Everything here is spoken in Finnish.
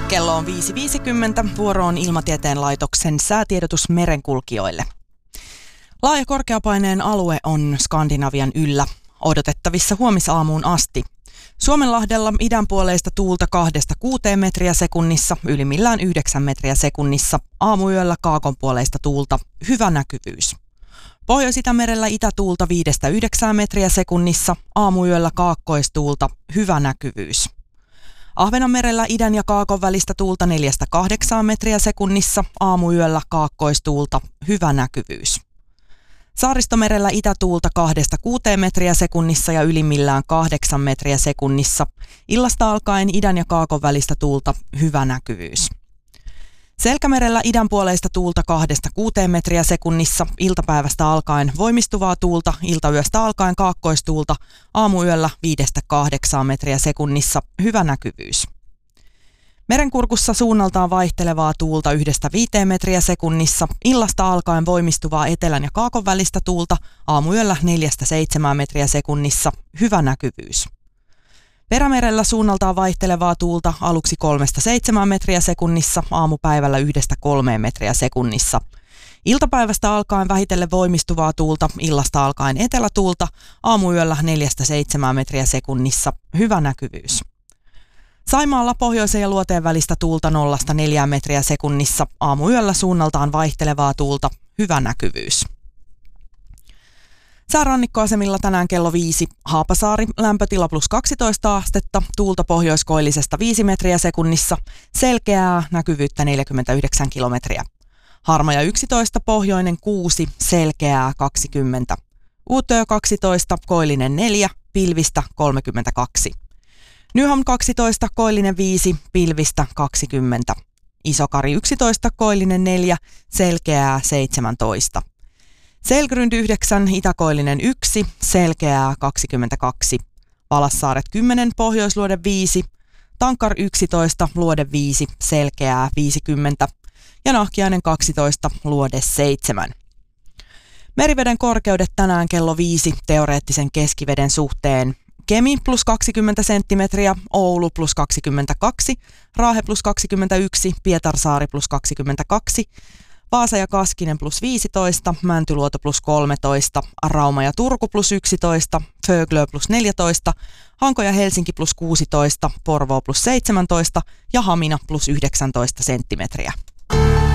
Kello on 5.50. Vuoro on Ilmatieteen laitoksen säätiedotus merenkulkijoille. Laaja korkeapaineen alue on Skandinavian yllä, odotettavissa huomisaamuun asti. Suomenlahdella idänpuoleista tuulta 2-6 metriä sekunnissa, ylimmillään 9 metriä sekunnissa. Aamuyöllä kaakonpuoleista tuulta, hyvä näkyvyys. Pohjois-Itämerellä itätuulta 5-9 metriä sekunnissa, aamuyöllä kaakkoistuulta, hyvä näkyvyys. Ahvenanmerellä idän ja kaakon välistä tuulta 4-8 metriä sekunnissa, aamuyöllä kaakkoistuulta, hyvä näkyvyys. Saaristomerellä itätuulta 2-6 metriä sekunnissa ja ylimmillään 8 metriä sekunnissa. Illasta alkaen idän ja kaakon välistä tuulta, hyvä näkyvyys. Selkämerellä idänpuoleista tuulta 2-6 metriä sekunnissa, iltapäivästä alkaen voimistuvaa tuulta, iltayöstä alkaen kaakkoistuulta, aamuyöllä 5-8 metriä sekunnissa, hyvä näkyvyys. Merenkurkussa suunnaltaan vaihtelevaa tuulta 1-5 metriä sekunnissa, illasta alkaen voimistuvaa etelän ja kaakon välistä tuulta, aamuyöllä 4-7 metriä sekunnissa, hyvä näkyvyys. Perämerellä suunnaltaan vaihtelevaa tuulta aluksi 3-7 metriä sekunnissa, aamupäivällä 1-3 metriä sekunnissa. Iltapäivästä alkaen vähitellen voimistuvaa tuulta, illasta alkaen etelätuulta, aamuyöllä 4-7 metriä sekunnissa, hyvä näkyvyys. Saimaalla pohjoisen ja luoteen välistä tuulta 0-4 metriä sekunnissa, aamuyöllä suunnaltaan vaihtelevaa tuulta, hyvä näkyvyys. Säärannikkoasemilla tänään kello 5, Haapasaari, lämpötila +12 astetta, tuulta pohjoiskoillisesta 5 metriä sekunnissa, selkeää, näkyvyyttä 49 kilometriä. Harmaja 11, pohjoinen 6, selkeää 20. Uutö 12, koillinen 4, pilvistä 32. Nyhamn 12, koillinen 5, pilvistä 20. Isokari 11, koillinen 4, selkeää 17. Selgrund 9, itäkoillinen 1, selkeää 22. Valassaaret 10, pohjoisluode 5, Tankar 11, luode 5, selkeää 50 ja Nahkiainen 12, luode 7. Meriveden korkeudet tänään kello 5 teoreettisen keskiveden suhteen. Kemi +20 senttimetriä, Oulu +22, Raahe +21, Pietarsaari +22, Vaasa ja Kaskinen +15, Mäntyluoto +13, Rauma ja Turku +11, Föglö +14, Hanko ja Helsinki +16, Porvoo +17 ja Hamina +19 senttimetriä.